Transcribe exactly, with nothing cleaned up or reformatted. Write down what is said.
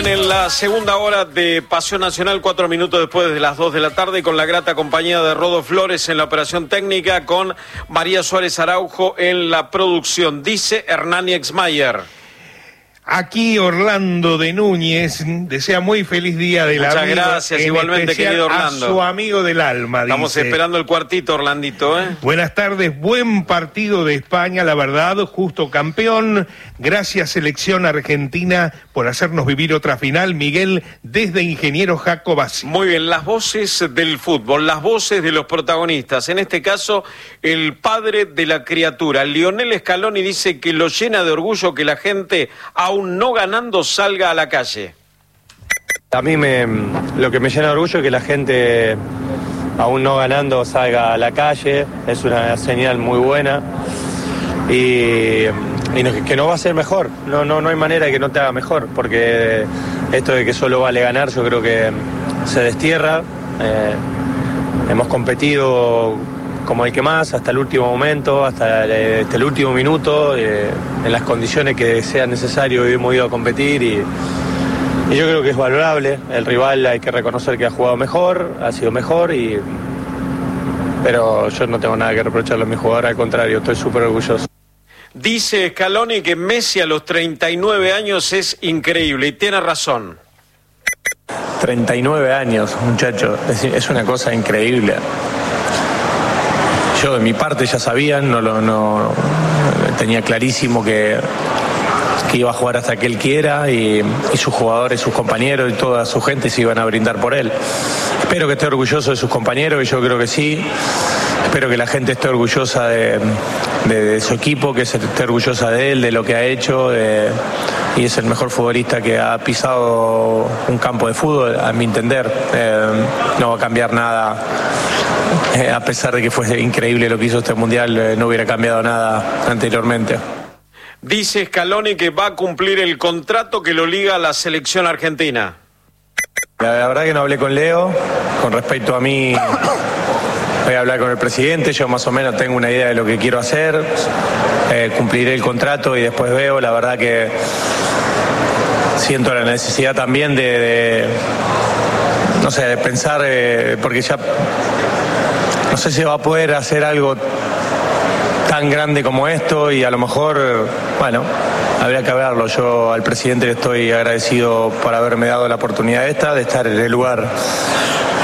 En la segunda hora de Pasión Nacional, cuatro minutos después de las dos de la tarde, con la grata compañía de Rodo Flores en la operación técnica, con María Suárez Araujo en la producción. Dice Hernani Exmayer. Aquí Orlando de Núñez desea muy feliz día del amigo. Muchas gracias, igualmente, querido Orlando. A su amigo del alma, Estamos dice. esperando el cuartito, Orlandito, ¿eh? Buenas tardes, buen partido de España, la verdad, justo campeón. Gracias, selección argentina, por hacernos vivir otra final. Miguel, desde Ingeniero Jacobasi. Muy bien, las voces del fútbol, las voces de los protagonistas. En este caso, el padre de la criatura, Lionel Scaloni, dice que lo llena de orgullo que la gente, aún no ganando, salga a la calle. A mí me, lo que me llena de orgullo es que la gente, aún no ganando, salga a la calle. Es una señal muy buena y, y no, que no va a ser mejor. No, no, no hay manera de que no te haga mejor, porque esto de que solo vale ganar yo creo que se destierra. Eh, hemos competido como el que más, hasta el último momento, hasta el, hasta el último minuto, eh, en las condiciones que sea necesario hemos ido a competir y, y yo creo que es valorable. El rival hay que reconocer que ha jugado mejor, ha sido mejor, y pero yo no tengo nada que reprocharle a mi jugador, al contrario, estoy súper orgulloso. Dice Scaloni que Messi a los treinta y nueve años es increíble, y tiene razón. treinta y nueve años, muchacho, es, es una cosa increíble. Yo de mi parte ya sabía, no, no, no tenía clarísimo que, que iba a jugar hasta que él quiera, y, y sus jugadores, sus compañeros y toda su gente se iban a brindar por él. Espero que esté orgulloso de sus compañeros, y yo creo que sí. Espero que la gente esté orgullosa de, de, de su equipo, que esté orgullosa de él, de lo que ha hecho, de, y es el mejor futbolista que ha pisado un campo de fútbol, a mi entender. Eh, no va a cambiar nada. Eh, a pesar de que fue increíble lo que hizo este mundial, eh, no hubiera cambiado nada anteriormente. Dice Scaloni que va a cumplir el contrato que lo liga a la selección argentina. La, la verdad que no hablé con Leo. Con respecto a mí, voy a hablar con el presidente. Yo más o menos tengo una idea de lo que quiero hacer. Eh, cumpliré el contrato y después veo. La verdad que siento la necesidad también de, de no sé, de pensar, eh, porque ya no sé si va a poder hacer algo tan grande como esto, y a lo mejor, bueno, habría que verlo. Yo al presidente le estoy agradecido por haberme dado la oportunidad esta de estar en el lugar